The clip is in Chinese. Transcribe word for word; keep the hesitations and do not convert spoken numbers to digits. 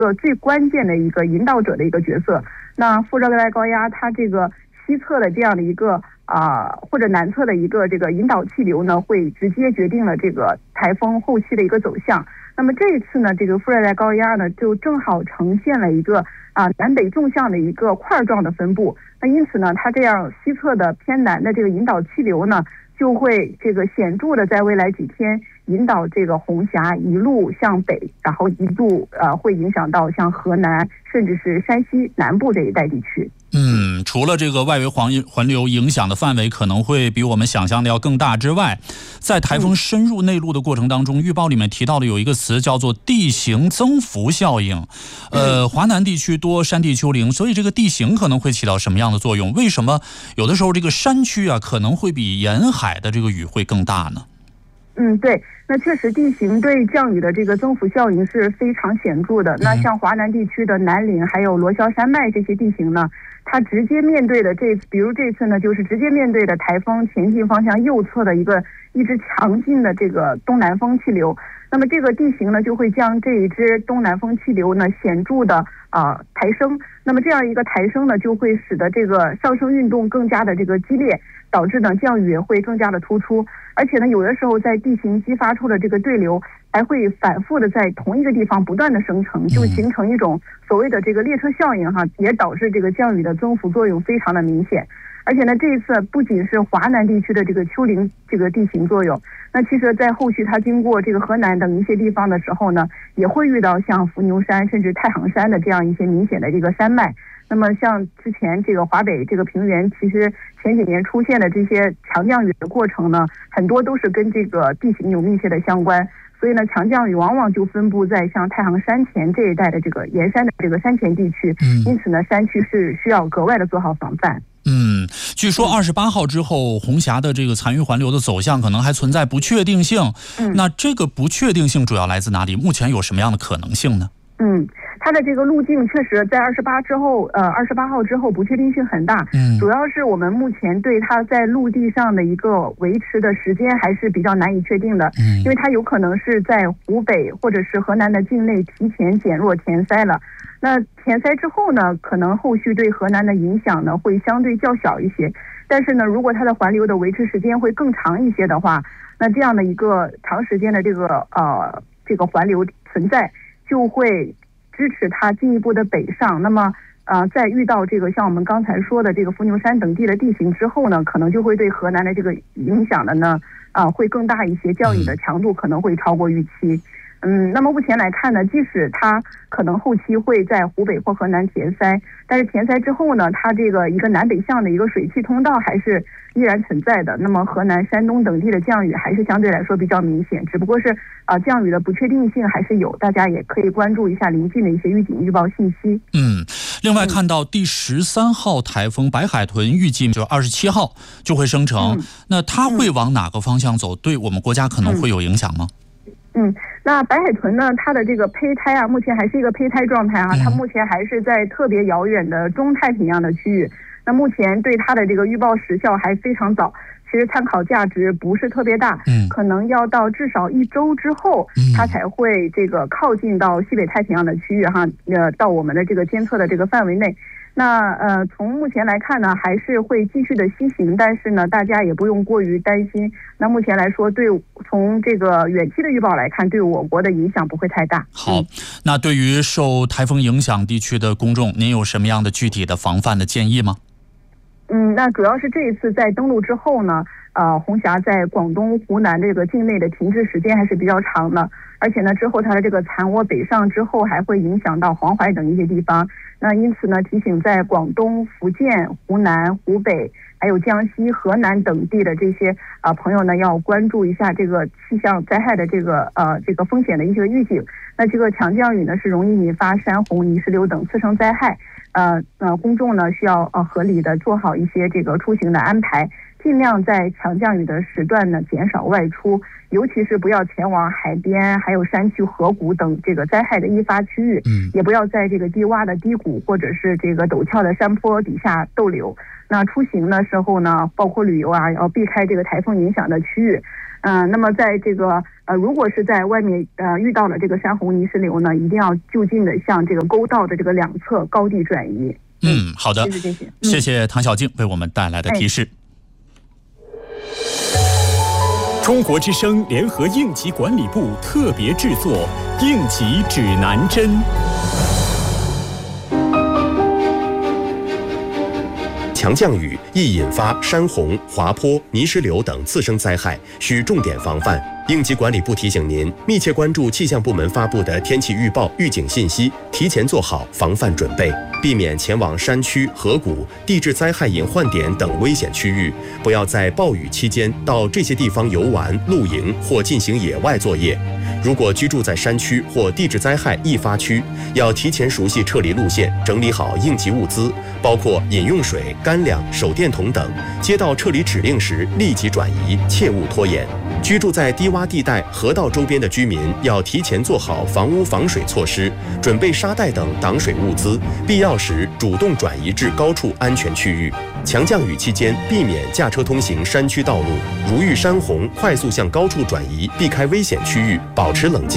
个最关键的一个引导者的一个角色。那副热带高压它这个西侧的这样的一个啊、呃、或者南侧的一个这个引导气流呢，会直接决定了这个台风后期的一个走向。那么这一次呢，这个副热带高压呢，就正好呈现了一个啊、呃、南北纵向的一个块状的分布。那因此呢，它这样西侧的偏南的这个引导气流呢，就会这个显著的在未来几天引导这个红霞一路向北，然后一路呃会影响到像河南甚至是山西南部这一带地区。 嗯，除了这个外围环环流影响的范围可能会比我们想象的要更大之外，在台风深入内陆的过程当中，预报里面提到的有一个词叫做地形增幅效应。呃，华南地区多山地丘陵，所以这个地形可能会起到什么样的作用？为什么有的时候这个山区啊可能会比沿海的这个雨会更大呢？ 嗯，对，那确实地形对降雨的这个增幅效应是非常显著的。那像华南地区的南岭还有罗霄山脉这些地形呢，它直接面对的这比如这次呢，就是直接面对的台风前进方向右侧的一个一支强劲的这个东南风气流。那么这个地形呢，就会将这一支东南风气流呢显著的啊、呃、抬升。那么这样一个抬升呢，就会使得这个上升运动更加的这个激烈，导致呢降雨也会更加的突出。而且呢，有的时候在地形激发出的这个对流，还会反复的在同一个地方不断的生成，就形成一种所谓的这个列车效应哈，也导致这个降雨的增幅作用非常的明显。而且呢，这一次不仅是华南地区的这个丘陵这个地形作用，那其实在后续它经过这个河南等一些地方的时候呢，也会遇到像伏牛山甚至太行山的这样一些明显的这个山脉。那么像之前这个华北这个平原，其实前几年出现的这些强降雨的过程呢，很多都是跟这个地形有密切的相关。所以呢，强降雨往往就分布在像太行山前这一带的这个沿山的这个山前地区，因此呢，山区是需要格外的做好防范。 嗯，据说二十八号之后，红霞的这个残余环流的走向可能还存在不确定性。嗯，那这个不确定性主要来自哪里？目前有什么样的可能性呢？ 嗯，它的这个路径确实在二十八之后，呃，二十八号之后不确定性很大。嗯，主要是我们目前对它在陆地上的一个维持的时间还是比较难以确定的。嗯，因为它有可能是在湖北或者是河南的境内提前减弱填塞了。那填塞之后呢，可能后续对河南的影响呢会相对较小一些。但是呢，如果它的环流的维持时间会更长一些的话，那这样的一个长时间的这个呃这个环流存在，就会支持它进一步的北上。那么呃在遇到这个像我们刚才说的这个伏牛山等地的地形之后呢，可能就会对河南的这个影响的呢啊、呃、会更大一些，降雨的强度可能会超过预期。嗯，那么目前来看呢，即使它可能后期会在湖北或河南填塞，但是填塞之后呢，它这个一个南北向的一个水汽通道还是依然存在的。那么河南、山东等地的降雨还是相对来说比较明显，只不过是啊、呃、降雨的不确定性还是有，大家也可以关注一下临近的一些预警预报信息。 嗯，另外看到第十三号台风白海豚预计就二十七号就会生成、嗯，那它会往哪个方向走？对我们国家可能会有影响吗？ 嗯，那白海豚呢，它的这个胚胎啊，目前还是一个胚胎状态啊，它目前还是在特别遥远的中太平洋的区域。那目前对它的这个预报时效还非常早，其实参考价值不是特别大，嗯，可能要到至少一周之后，它才会这个靠近到西北太平洋的区域哈，呃，到我们的这个监测的这个范围内。那呃，从目前来看呢，还是会继续的西行，但是呢，大家也不用过于担心。那目前来说，对从这个远期的预报来看，对我国的影响不会太大。 好，嗯、那对于受台风影响地区的公众，您有什么样的具体的防范的建议吗？ 嗯，那主要是这一次在登陆之后呢，呃，红霞在广东、湖南这个境内的停滞时间还是比较长的，而且呢，之后它的这个残涡北上之后，还会影响到黄淮等一些地方。那因此呢，提醒在广东、福建、湖南、湖北，还有江西、河南等地的这些啊、呃、朋友呢，要关注一下这个气象灾害的这个呃这个风险的一些预警。那这个强降雨呢，是容易引发山洪、泥石流等次生灾害。呃呃，公众呢需要呃合理的做好一些这个出行的安排。 尽量在强降雨的时段呢减少外出，尤其是不要前往海边、还有山区、河谷等这个灾害的易发区域， 嗯， 也不要在这个低洼的低谷或者是这个陡峭的山坡底下逗留。那出行的时候呢，包括旅游啊，要避开这个台风影响的区域。嗯、呃，那么在这个呃，如果是在外面呃遇到了这个山洪泥石流呢，一定要就近的向这个沟道的这个两侧高地转移。 嗯，好的， 谢谢这些，嗯、 谢谢唐小静为我们带来的提示。 哎、中国之声联合应急管理部特别制作《应急指南针》。 强降雨易引发山洪、滑坡、泥石流等次生灾害，需重点防范。应急管理部提醒您，密切关注气象部门发布的天气预报、预警信息，提前做好防范准备，避免前往山区、河谷、地质灾害隐患点等危险区域。不要在暴雨期间到这些地方游玩、露营或进行野外作业。如果居住在山区或地质灾害易发区，要提前熟悉撤离路线，整理好应急物资，包括饮用水、干粮、手电筒等。接到撤离指令时立即转移，切勿拖延。居住在低洼地带、河道周边的居民要提前做好房屋防水措施，准备沙袋等挡水物资，必要时主动转移至高处安全区域。强降雨期间，避免驾车通行山区道路，如遇山洪，快速向高处转移，避开危险区域，保持冷静。